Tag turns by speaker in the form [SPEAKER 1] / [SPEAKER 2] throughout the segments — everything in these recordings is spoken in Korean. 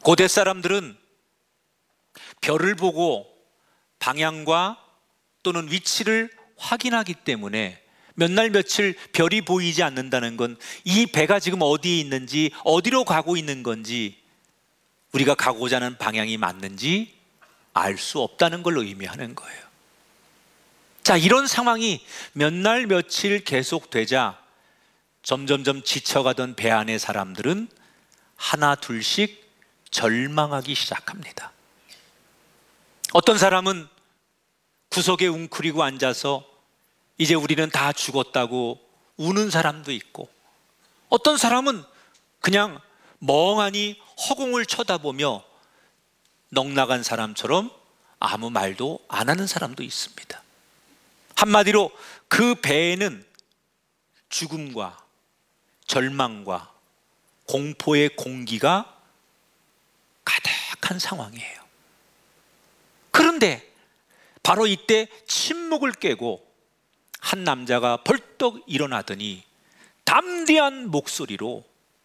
[SPEAKER 1] 고대 사람들은 별을 보고 방향과 또는 위치를 확인하기 때문에 몇 날 며칠 별이 보이지 않는다는 건 이 배가 지금 어디에 있는지, 어디로 가고 있는 건지, 우리가 가고자 하는 방향이 맞는지 알 수 없다는 걸 의미하는 거예요. 자, 이런 상황이 몇 날 며칠 계속되자 점점점 지쳐가던 배 안의 사람들은 하나 둘씩 절망하기 시작합니다. 어떤 사람은 구석에 웅크리고 앉아서 이제 우리는 다 죽었다고 우는 사람도 있고, 어떤 사람은 그냥 멍하니 허공을 쳐다보며 넋나간 사람처럼 아무 말도 안 하는 사람도 있습니다. 한마디로 그 배에는 죽음과 절망과 공포의 공기가 가득한 상황이에요. 그런데 바로 이때 침묵을 깨고 한 남자가 벌떡 일어나더니 담대한 목소리로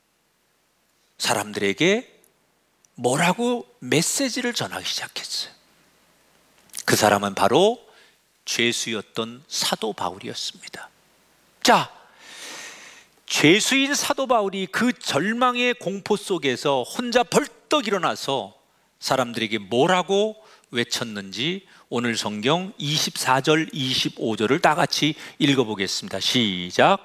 [SPEAKER 1] 사람들에게 뭐라고 메시지를 전하기 시작했어요. 그 사람은 바로 죄수였던 사도 바울이었습니다. 자, 죄수인 사도 바울이 그 절망의 공포 속에서 혼자 벌떡 일어나서 사람들에게 뭐라고 외쳤는지 오늘 성경 24절 25절을 다 같이 읽어보겠습니다. 시작.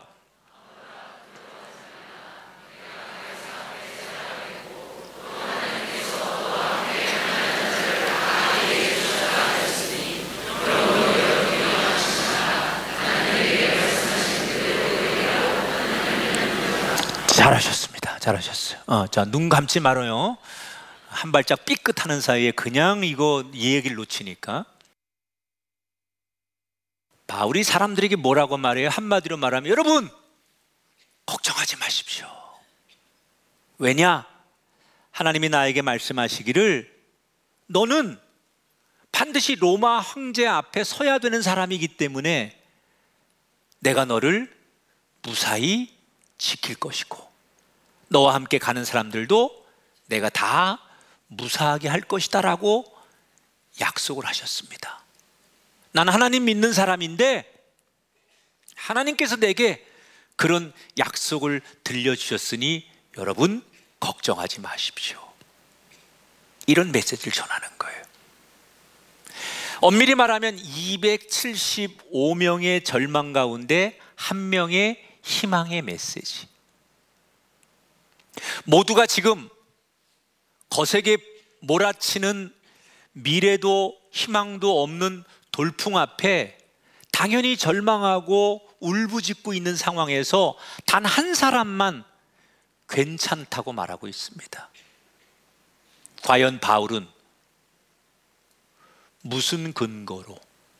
[SPEAKER 1] 잘하셨습니다. 잘하셨어요. 자, 눈 감지 말아요. 한 발짝 삐끗하는 사이에 그냥 이거 이 얘기를 놓치니까. 바울이 사람들에게 뭐라고 말해요? 한마디로 말하면 여러분 걱정하지 마십시오. 왜냐? 하나님이 나에게 말씀하시기를 너는 반드시 로마 황제 앞에 서야 되는 사람이기 때문에 내가 너를 무사히 지킬 것이고 너와 함께 가는 사람들도 내가 다 무사하게 할 것이다 라고 약속을 하셨습니다. 난 하나님 믿는 사람인데 하나님께서 내게 그런 약속을 들려주셨으니 여러분 걱정하지 마십시오. 이런 메시지를 전하는 거예요. 엄밀히 말하면 275명의 절망 가운데 한 명의 희망의 메시지. 모두가 지금 거세게 몰아치는 미래도 희망도 없는 돌풍 앞에 당연히 절망하고 울부짖고 있는 상황에서 단 한 사람만 괜찮다고 말하고 있습니다. 과연 바울은 무슨 근거로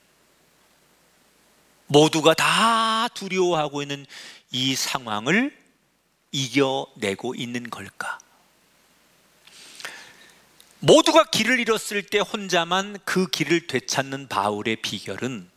[SPEAKER 1] 모두가 다 두려워하고 있는 이 상황을 이겨내고 있는 걸까? 모두가 길을 잃었을 때 혼자만 그 길을 되찾는 바울의 비결은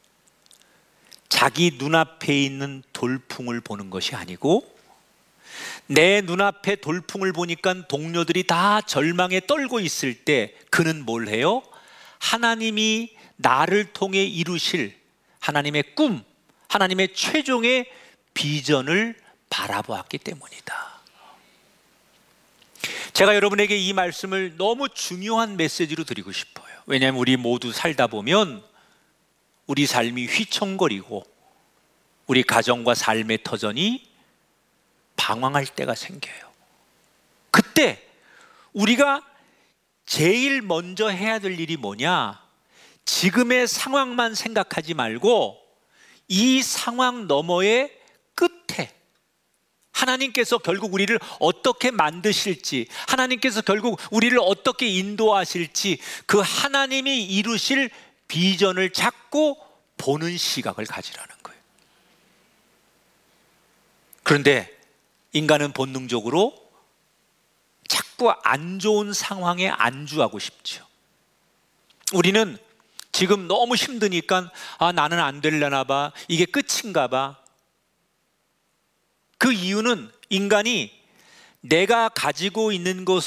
[SPEAKER 1] 자기 눈앞에 있는 돌풍을 보는 것이 아니고 내 눈앞에 돌풍을 보니까 동료들이 다 절망에 떨고 있을 때 그는 뭘 해요? 하나님이 나를 통해 이루실 하나님의 꿈, 하나님의 최종의 비전을 바라보았기 때문이다. 제가 여러분에게 이 말씀을 너무 중요한 메시지로 드리고 싶어요. 왜냐하면 우리 모두 살다 보면 우리 삶이 휘청거리고 우리 가정과 삶의 터전이 방황할 때가 생겨요. 그때 우리가 제일 먼저 해야 될 일이 뭐냐? 지금의 상황만 생각하지 말고 이 상황 너머의 끝에 하나님께서 결국 우리를 어떻게 만드실지, 하나님께서 결국 우리를 어떻게 인도하실지 그 하나님이 이루실 비전을 찾고 보는 시각을 가지라는 거예요. 그런데 인간은 본능적으로 자꾸 안 좋은 상황에 안주하고 싶죠. 우리는 지금 너무 힘드니까 나는 안 되려나 봐, 이게 끝인가 봐. 그 이유는 인간이 내가 가지고 있는